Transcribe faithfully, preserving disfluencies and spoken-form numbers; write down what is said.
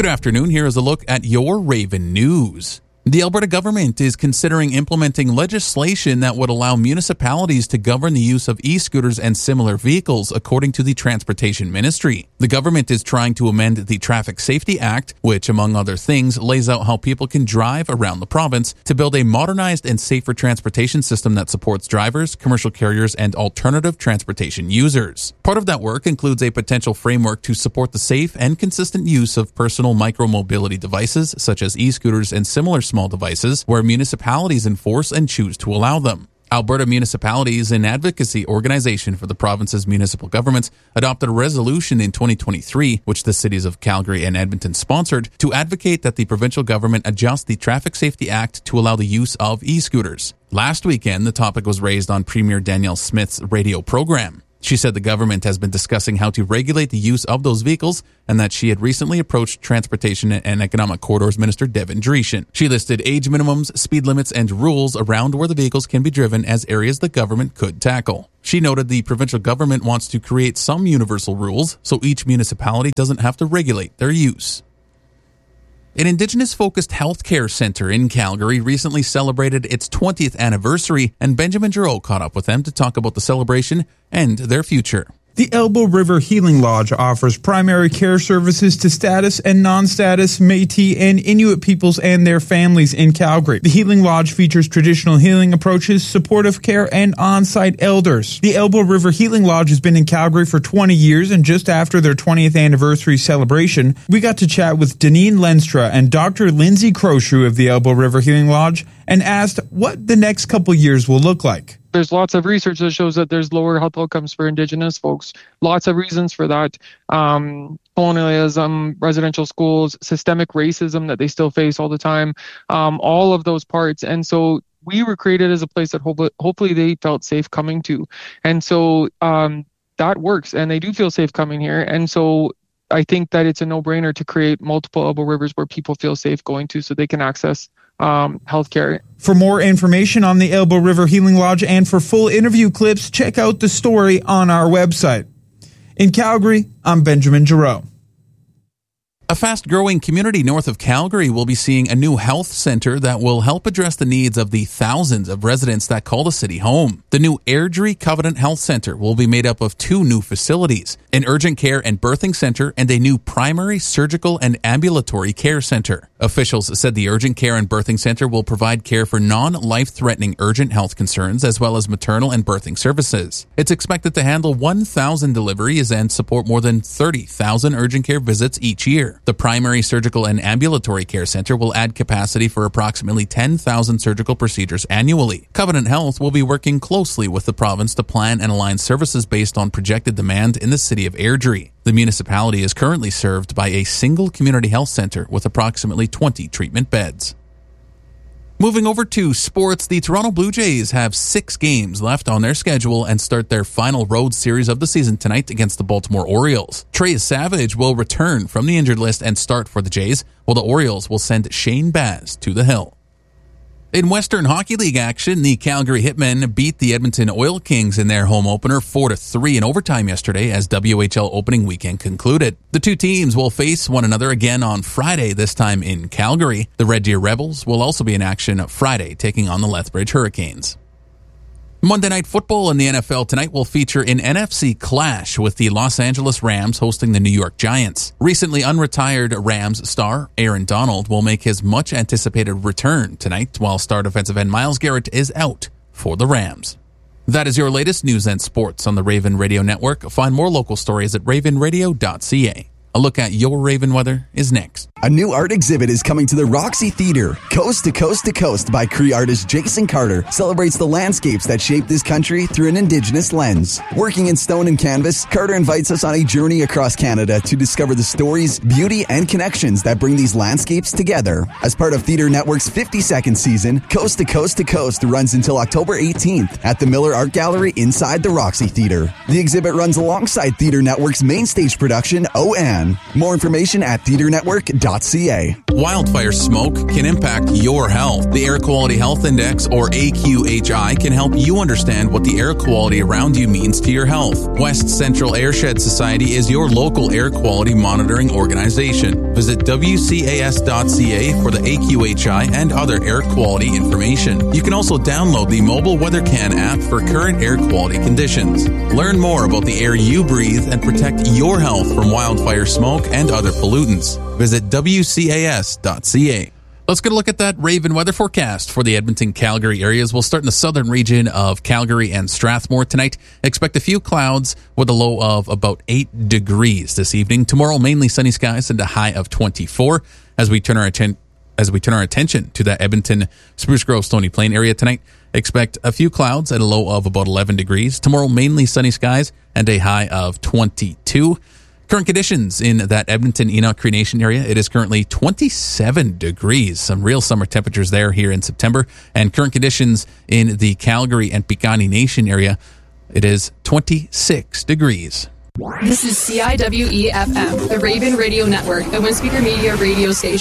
Good afternoon. Here is a look at your Raven News. The Alberta government is considering implementing legislation that would allow municipalities to govern the use of e-scooters and similar vehicles, according to the Transportation Ministry. The government is trying to amend the Traffic Safety Act, which, among other things, lays out how people can drive around the province to build a modernized and safer transportation system that supports drivers, commercial carriers, and alternative transportation users. Part of that work includes a potential framework to support the safe and consistent use of personal micromobility devices, such as e-scooters and similar small devices, where municipalities enforce and choose to allow them. Alberta Municipalities, an advocacy organization for the province's municipal governments, adopted a resolution in twenty twenty-three, which the cities of Calgary and Edmonton sponsored, to advocate that the provincial government adjust the Traffic Safety Act to allow the use of e-scooters. Last weekend, the topic was raised on Premier Danielle Smith's radio program. She said the government has been discussing how to regulate the use of those vehicles and that she had recently approached Transportation and Economic Corridors Minister Devin Dreeshen. She listed age minimums, speed limits, and rules around where the vehicles can be driven as areas the government could tackle. She noted the provincial government wants to create some universal rules so each municipality doesn't have to regulate their use. An Indigenous-focused healthcare center in Calgary recently celebrated its twentieth anniversary, and Benjamin Giroux caught up with them to talk about the celebration and their future. The Elbow River Healing Lodge offers primary care services to status and non-status Métis and Inuit peoples and their families in Calgary. The Healing Lodge features traditional healing approaches, supportive care, and on-site elders. The Elbow River Healing Lodge has been in Calgary for twenty years, and just after their twentieth anniversary celebration, we got to chat with Deneen Lenstra and Doctor Lindsay Croshoe of the Elbow River Healing Lodge and asked what the next couple years will look like. There's lots of research that shows that there's lower health outcomes for Indigenous folks. Lots of reasons for that. Um, colonialism, residential schools, systemic racism that they still face all the time, um, all of those parts. And so we were created as a place that ho- hopefully they felt safe coming to. And so um, that works, and they do feel safe coming here. And so I think that it's a no-brainer to create multiple elbow rivers where people feel safe going to so they can access Um, healthcare. For more information on the Elbow River Healing Lodge and for full interview clips, check out the story on our website. In Calgary, I'm Benjamin Giroux. A fast-growing community north of Calgary will be seeing a new health center that will help address the needs of the thousands of residents that call the city home. The new Airdrie Covenant Health Center will be made up of two new facilities, an urgent care and birthing center and a new primary, surgical, and ambulatory care center. Officials said the urgent care and birthing center will provide care for non-life-threatening urgent health concerns as well as maternal and birthing services. It's expected to handle one thousand deliveries and support more than thirty thousand urgent care visits each year. The primary, surgical, and ambulatory care center will add capacity for approximately ten thousand surgical procedures annually. Covenant Health will be working closely with the province to plan and align services based on projected demand in the city of Airdrie. The municipality is currently served by a single community health center with approximately twenty treatment beds. Moving over to sports, the Toronto Blue Jays have six games left on their schedule and start their final road series of the season tonight against the Baltimore Orioles. Trey Savage will return from the injured list and start for the Jays, while the Orioles will send Shane Baz to the hill. In Western Hockey League action, the Calgary Hitmen beat the Edmonton Oil Kings in their home opener four to three in overtime yesterday as W H L opening weekend concluded. The two teams will face one another again on Friday, this time in Calgary. The Red Deer Rebels will also be in action Friday, taking on the Lethbridge Hurricanes. Monday Night Football in the N F L tonight will feature an N F C clash with the Los Angeles Rams hosting the New York Giants. Recently unretired Rams star Aaron Donald will make his much-anticipated return tonight, while star defensive end Myles Garrett is out for the Rams. That is your latest news and sports on the Raven Radio Network. Find more local stories at raven radio dot c a. A look at your Raven weather is next. A new art exhibit is coming to the Roxy Theater. Coast to Coast to Coast by Cree artist Jason Carter celebrates the landscapes that shape this country through an Indigenous lens. Working in stone and canvas, Carter invites us on a journey across Canada to discover the stories, beauty, and connections that bring these landscapes together. As part of Theater Network's fifty-second season, Coast to Coast to Coast runs until October eighteenth at the Miller Art Gallery inside the Roxy Theater. The exhibit runs alongside Theater Network's main stage production, O N. More information at theater network dot c a. Wildfire smoke can impact your health. The Air Quality Health Index, or A Q H I, can help you understand what the air quality around you means to your health. West Central Airshed Society is your local air quality monitoring organization. Visit W C A S dot C A for the A Q H I and other air quality information. You can also download the mobile WeatherCan app for current air quality conditions. Learn more about the air you breathe and protect your health from wildfire smoke and other pollutants. Visit W C A S dot C A. Let's get a look at that Raven weather forecast for the Edmonton-Calgary areas. We'll start in the southern region of Calgary and Strathmore tonight. Expect a few clouds with a low of about eight degrees this evening. Tomorrow, mainly sunny skies and a high of twenty-four. As we turn our attention as we turn our attention to that Edmonton, Spruce Grove, Stony Plain area tonight, expect a few clouds at a low of about eleven degrees. Tomorrow, mainly sunny skies and a high of twenty-two. Current conditions in that Edmonton Enoch Cree Nation area, it is currently twenty-seven degrees. Some real summer temperatures there here in September. And current conditions in the Calgary and Piikani Nation area, it is twenty-six degrees. This is C I W E F M, the Raven Radio Network, the Windspeaker Media radio station.